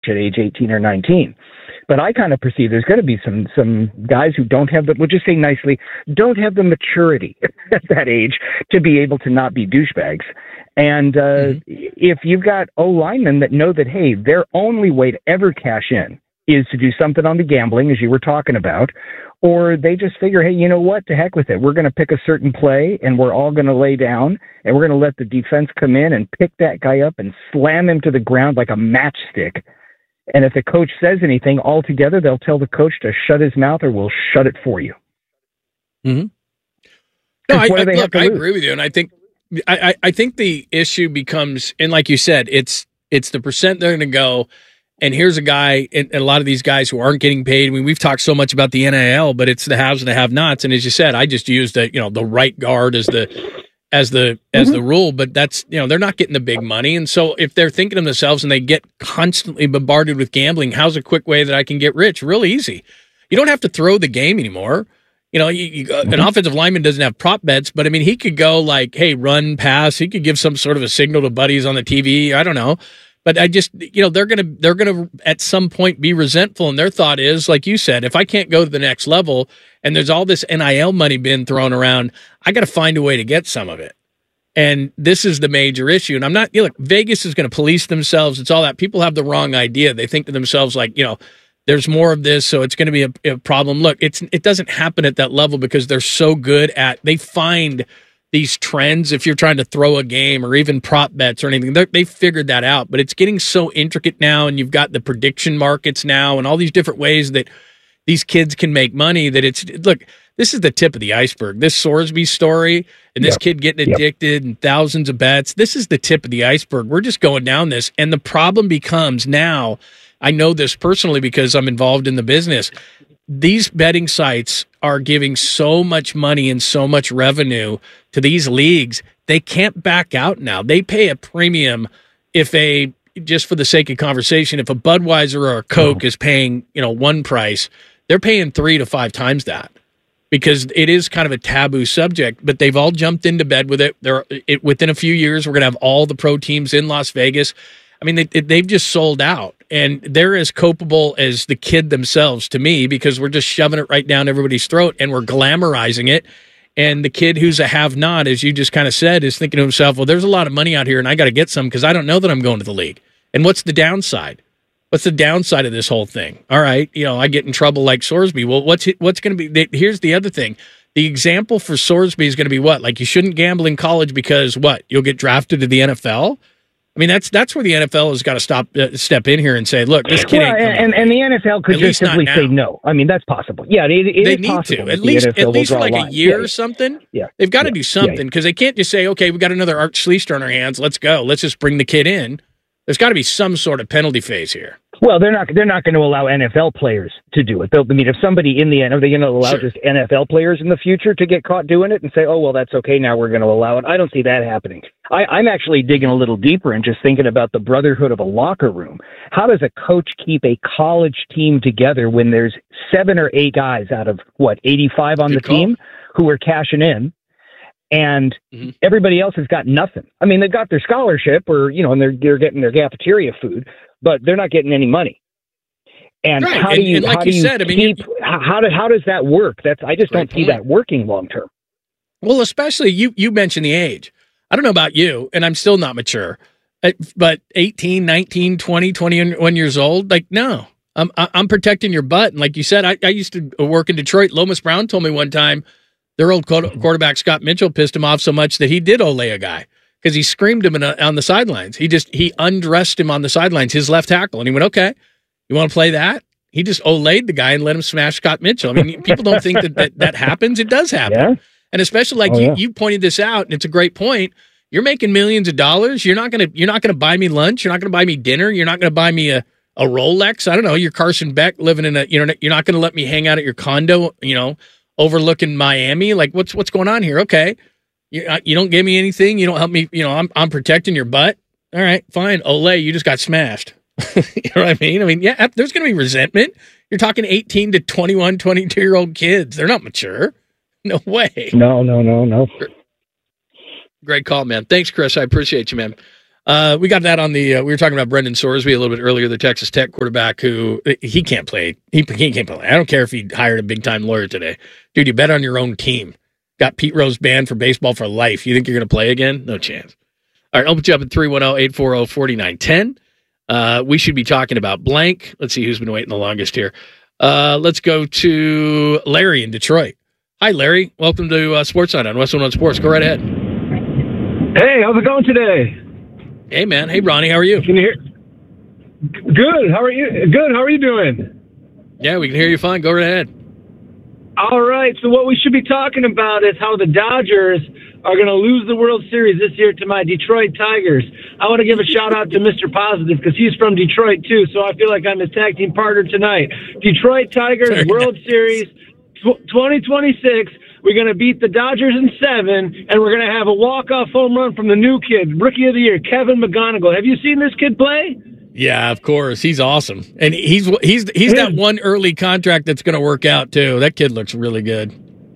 at age 18 or 19. But I kind of perceive there's going to be some guys who don't have we'll just say nicely, don't have the maturity at that age to be able to not be douchebags. And if you've got O-linemen that know that, hey, their only way to ever cash in is to do something on the gambling, as you were talking about, or they just figure, hey, you know what, to heck with it. We're going to pick a certain play, and we're all going to lay down, and we're going to let the defense come in and pick that guy up and slam him to the ground like a matchstick. And if the coach says anything, altogether, they'll tell the coach to shut his mouth or we'll shut it for you. Mm-hmm. No, I agree with you. And I think the issue becomes, and like you said, it's the percent they're going to go. And here's a guy, and a lot of these guys who aren't getting paid. I mean, we've talked so much about the NIL, but it's the haves and the have-nots. And as you said, I just used the right guard as the rule, but that's, they're not getting the big money. And so if they're thinking of themselves and they get constantly bombarded with gambling, how's a quick way that I can get rich? Really easy. You don't have to throw the game anymore. An offensive lineman doesn't have prop bets, but I mean, he could go like, hey, run, pass. He could give some sort of a signal to buddies on the TV. I don't know. But I just, they're going to at some point be resentful. And their thought is, like you said, if I can't go to the next level and there's all this NIL money being thrown around, I got to find a way to get some of it. And this is the major issue. And I'm not, look, Vegas is going to police themselves. It's all that. People have the wrong idea. They think to themselves like, there's more of this, so it's going to be a problem. Look, it doesn't happen at that level because they're so good they find these trends. If you're trying to throw a game or even prop bets or anything, they figured that out. But it's getting so intricate now, and you've got the prediction markets now and all these different ways that these kids can make money that this is the tip of the iceberg. This Sorsby story and this kid getting addicted and thousands of bets, this is the tip of the iceberg. We're just going down this. And the problem becomes now, I know this personally because I'm involved in the business, these betting sites are giving so much money and so much revenue to these leagues, they can't back out now. They pay a premium just for the sake of conversation, if a Budweiser or a Coke is paying, one price, they're paying 3 to 5 times that because it is kind of a taboo subject, but they've all jumped into bed with it. Within a few years, we're going to have all the pro teams in Las Vegas. I mean, they've just sold out, and they're as culpable as the kid themselves to me because we're just shoving it right down everybody's throat and we're glamorizing it. And the kid who's a have-not, as you just kind of said, is thinking to himself, well, there's a lot of money out here and I got to get some because I don't know that I'm going to the league. And what's the downside? What's the downside of this whole thing? All right, I get in trouble like Sorsby. Well, what's going to be? Here's the other thing. The example for Sorsby is going to be what? Like you shouldn't gamble in college because what? You'll get drafted to the NFL? I mean, that's where the NFL has got to step in here and say, look, this kid ain't and the NFL could just simply say no. I mean, that's possible. Yeah, they need to. At least for like a year or something. Yeah. They've got to do something because they can't just say, okay, we got another Art Schlichter on our hands. Let's go. Let's just bring the kid in. There's got to be some sort of penalty phase here. Well, they're not going to allow NFL players to do it. If somebody in the end, are they going to allow just NFL players in the future to get caught doing it and say, oh, well, that's okay, now we're going to allow it? I don't see that happening. I'm actually digging a little deeper and just thinking about the brotherhood of a locker room. How does a coach keep a college team together when there's 7 or 8 guys out of, 85 on the team who are cashing in? And everybody else has got nothing. I mean, they've got their scholarship and they're getting their cafeteria food, but they're not getting any money. And right. how do you how does that work? I just don't see that working long term. Well, especially you mentioned the age. I don't know about you, and I'm still not mature, but 18, 19, 20, 21 years old, like, no, I'm protecting your butt. And like you said, I used to work in Detroit. Lomas Brown told me one time, their old quarterback, Scott Mitchell, pissed him off so much that he did Olay a guy because he screamed him on the sidelines. He undressed him on the sidelines, his left tackle. And he went, okay, you want to play that? He just Olayed the guy and let him smash Scott Mitchell. I mean, people don't think that happens. It does happen. Yeah. And especially you pointed this out, and it's a great point. You're making millions of dollars. You're not gonna buy me lunch. You're not gonna buy me dinner. You're not gonna buy me a Rolex. I don't know. You're Carson Beck living in you're not gonna let me hang out at your condo, overlooking Miami. Like what's going on here? Okay. You don't give me anything. You don't help me. I'm protecting your butt. All right, fine. Olay, you just got smashed. You know what I mean? I mean, yeah, there's going to be resentment. You're talking 18 to 21, 22-year-old kids. They're not mature. No way. No. Great call, man. Thanks, Chris. I appreciate you, man. We got that on the. We were talking about Brendan Sorsby a little bit earlier, the Texas Tech quarterback who he can't play. He can't play. I don't care if he hired a big time lawyer today, dude. You bet on your own team. Got Pete Rose banned for baseball for life. You think you're going to play again? No chance. All right, I'll put you up at 310-840-4910. We should be talking about blank. Let's see who's been waiting the longest here. Let's go to Larry in Detroit. Hi, Larry. Welcome to Sports Night on West 101 Sports. Go right ahead. Hey, how's it going today? Hey, man. Hey, Ronnie. How are you? Can you hear? Good. How are you? Good. How are you doing? Yeah, we can hear you fine. Go right ahead. All right. So what we should be talking about is how the Dodgers are going to lose the World Series this year to my Detroit Tigers. I want to give a shout out to Mr. Positive because he's from Detroit too. So I feel like I'm his tag team partner tonight. Detroit Tigers World Series 2026. We're going to beat the Dodgers in 7, and we're going to have a walk-off home run from the new kid, Rookie of the Year, Kevin McGonigal. Have you seen this kid play? Yeah, of course. He's awesome. And he's got one early contract that's going to work out, too. That kid looks really good.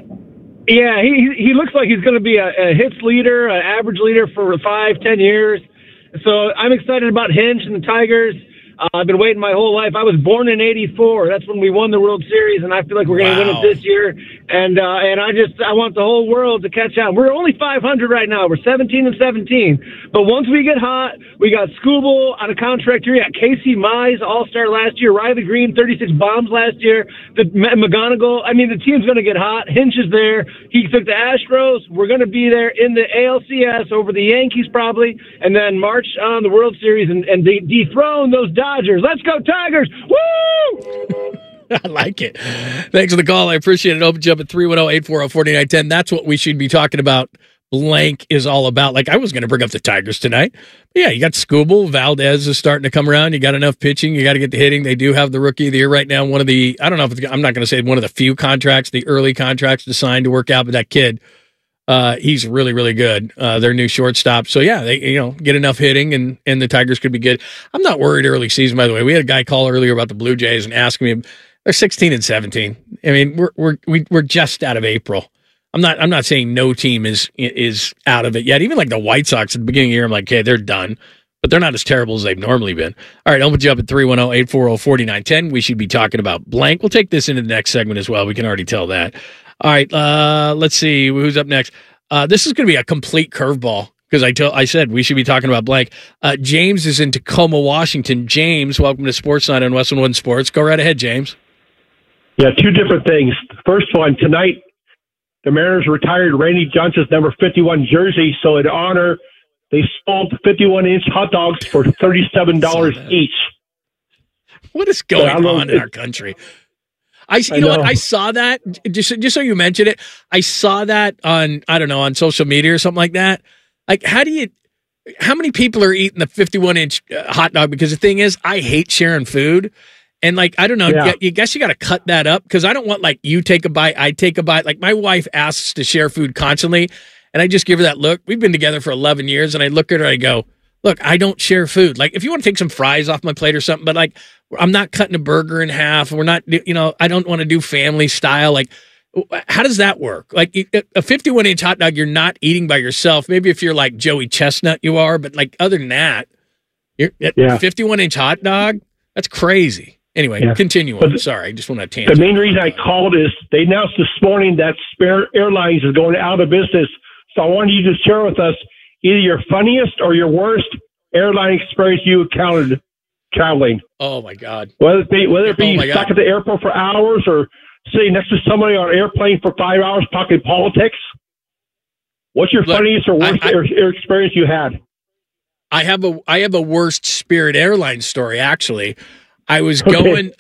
Yeah, he looks like he's going to be a hits leader, an average leader for 5-10 years. So I'm excited about Hinch and the Tigers. I've been waiting my whole life. I was born in '84. That's when we won the World Series, and I feel like we're going to win it this year. And I want the whole world to catch on. We're only 500 right now. We're 17-17. But once we get hot, we got Skubal on a contract here. We got Casey Mize, All-Star last year. Riley Green, 36 bombs last year. McGonigal. I mean, the team's going to get hot. Hinch is there. He took the Astros. We're going to be there in the ALCS over the Yankees probably, and then march on the World Series and dethrone those Dodgers. Let's go Tigers! Woo! I like it. Thanks for the call. I appreciate it. Open jump at 310-840-4910. That's what we should be talking about. Blank is all about. Like, I was going to bring up the Tigers tonight. But yeah, you got Skubal. Valdez is starting to come around. You got enough pitching. You got to get the hitting. They do have the Rookie of the Year right now. One of the, I don't know if it's, I'm not going to say one of the few contracts, the early contracts to sign to work out, but that kid, he's really, really good. Their new shortstop. So yeah, they get enough hitting and the Tigers could be good. I'm not worried early season, by the way. We had a guy call earlier about the Blue Jays and ask me, they're 16-17. I mean, we're just out of April. I'm not saying no team is out of it yet. Even like the White Sox at the beginning of the year, I'm like, okay, they're done. But they're not as terrible as they've normally been. All right, I'll put you up at 310-840-4910. We should be talking about blank. We'll take this into the next segment as well. We can already tell that. All right, let's see who's up next. This is going to be a complete curveball because I said we should be talking about blank. James is in Tacoma, Washington. James, welcome to Sports Night on West 101 Sports. Go right ahead, James. Yeah, two different things. First one, tonight, the Mariners retired Randy Johnson's number 51 jersey, so in honor, they sold 51-inch hot dogs for $37 each. What is going on in our country? I saw that, just so you mentioned it, I saw that on, I don't know, on social media or something like that. Like, how many people are eating the 51-inch hot dog? Because the thing is, I hate sharing food. And like, I don't know, you guess you got to cut that up because I don't want like you take a bite, I take a bite. Like my wife asks to share food constantly and I just give her that look. We've been together for 11 years and I look at her, I go, look, I don't share food. Like if you want to take some fries off my plate or something, but like I'm not cutting a burger in half. We're not, I don't want to do family style. Like how does that work? Like a 51-inch hot dog, you're not eating by yourself. Maybe if you're like Joey Chestnut, you are, but like other than that, 51-inch hot dog, that's crazy. Anyway, continue on. Sorry, I just want to tangent. The main reason I called is they announced this morning that Spirit Airlines is going out of business. So I wanted you to share with us either your funniest or your worst airline experience you encountered traveling. Oh my God! Whether it be stuck at the airport for hours or sitting next to somebody on an airplane for 5 hours talking politics. What's your funniest or worst experience you had? I have a worst Spirit Airlines story actually. I was working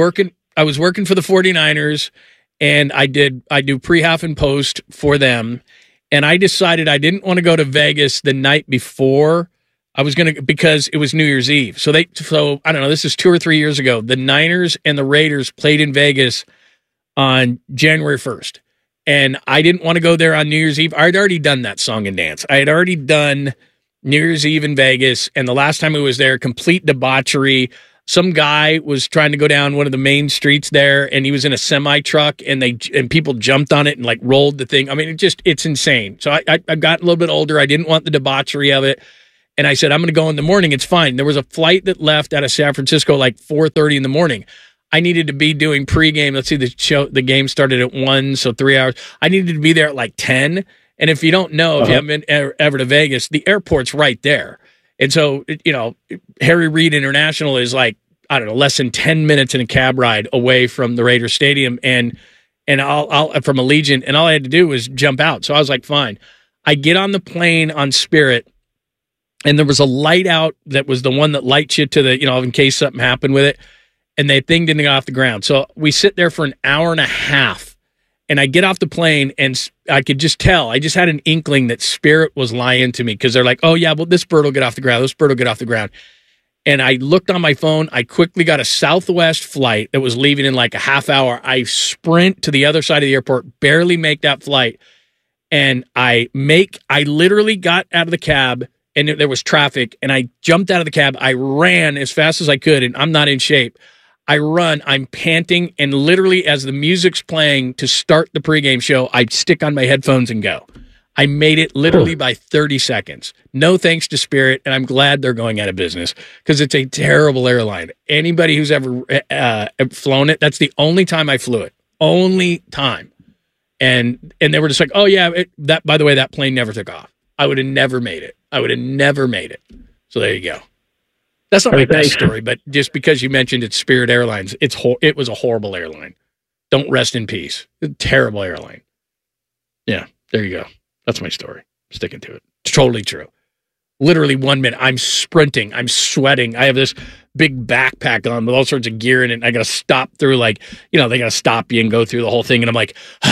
for the 49ers and I do pre-half and post for them. And I decided I didn't want to go to Vegas the night before because it was New Year's Eve. So I don't know, this is 2 or 3 years ago. The Niners and the Raiders played in Vegas on January 1st. And I didn't want to go there on New Year's Eve. I had already done that song and dance. I had already done New Year's Eve in Vegas. And the last time I was there, complete debauchery. Some guy was trying to go down one of the main streets there, and he was in a semi truck, and people jumped on it and like rolled the thing. I mean, it's insane. So I've gotten a little bit older. I didn't want the debauchery of it, And I said, I'm going to go in the morning. It's fine. There was a flight that left out of San Francisco like 4:30 in the morning. I needed to be doing pregame. Let's see, the game started at 1, so 3 hours. I needed to be there at like 10. And if you don't know, if you haven't been ever to Vegas, the airport's right there. And so, Harry Reid International is like, I don't know, less than 10 minutes in a cab ride away from the Raiders Stadium and I'll from Allegiant, and all I had to do was jump out. So I was like, fine. I get on the plane on Spirit, and there was a light out that was the one that lights you to the, in case something happened with it, and the thing didn't go off the ground. So we sit there for an hour and a half, and I get off the plane, and I could just tell. I just had an inkling that Spirit was lying to me because they're like, oh, yeah, well, this bird will get off the ground. This bird will get off the ground. And I looked on my phone. I quickly got a Southwest flight that was leaving in like a half hour. I sprint to the other side of the airport, barely make that flight. And I literally got out of the cab, and there was traffic, and I jumped out of the cab. I ran as fast as I could, and I'm not in shape. I run, I'm panting, and literally as the music's playing to start the pregame show, I stick on my headphones and go. I made it literally by 30 seconds. No thanks to Spirit, and I'm glad they're going out of business because it's a terrible airline. Anybody who's ever flown it, that's the only time I flew it. Only time. And they were just like, oh, yeah, by the way, that plane never took off. I would have never made it. So there you go. That's not my best story, but just because you mentioned it's Spirit Airlines, it was a horrible airline. Don't rest in peace. A terrible airline. Yeah, there you go. That's my story. I'm sticking to it. It's totally true. Literally 1 minute. I'm sprinting. I'm sweating. I have this big backpack on with all sorts of gear in it. And I got to stop through they got to stop you and go through the whole thing. And I'm like,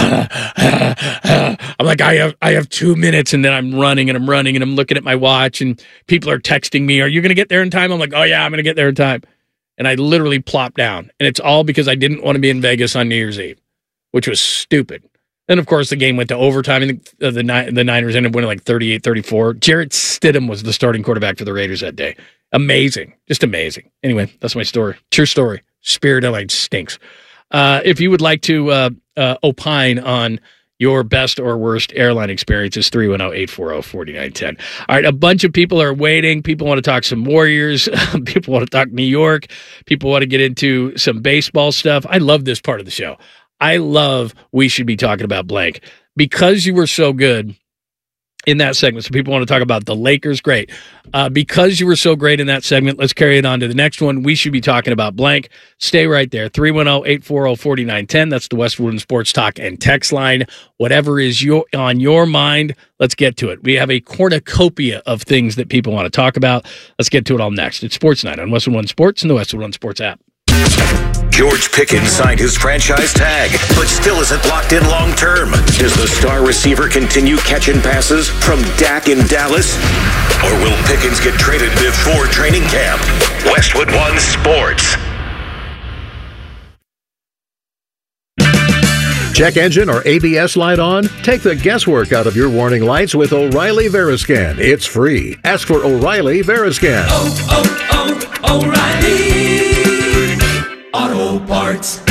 I have 2 minutes. And then I'm running and I'm looking at my watch and people are texting me, are you going to get there in time? I'm like, oh yeah, I'm going to get there in time. And I literally plopped down. And it's all because I didn't want to be in Vegas on New Year's Eve, which was stupid. Then, of course, the game went to overtime. I think the Niners ended up winning like 38-34. Jarrett Stidham was the starting quarterback for the Raiders that day. Amazing. Just amazing. Anyway, that's my story. True story. Spirit Airlines stinks. If you would like to opine on your best or worst airline experiences, 310-840-4910. All right, a bunch of people are waiting. People want to talk some Warriors. People want to talk New York. People want to get into some baseball stuff. I love this part of the show. I love We Should Be Talking About Blank because you were so good in that segment. So people want to talk about the Lakers. Great. Because you were so great in that segment, let's carry it on to the next one. We should be talking about blank. Stay right there. 310-840-4910. That's the Westwood Sports Talk and text line. Whatever is on your mind, let's get to it. We have a cornucopia of things that people want to talk about. Let's get to it all next. It's Sports Night on Westwood One Sports and the Westwood One Sports app. George Pickens signed his franchise tag, but still isn't locked in long-term. Does the star receiver continue catching passes from Dak in Dallas? Or will Pickens get traded before training camp? Westwood One Sports. Check engine or ABS light on? Take the guesswork out of your warning lights with O'Reilly Veriscan. It's free. Ask for O'Reilly Veriscan. O'Reilly Auto Parts.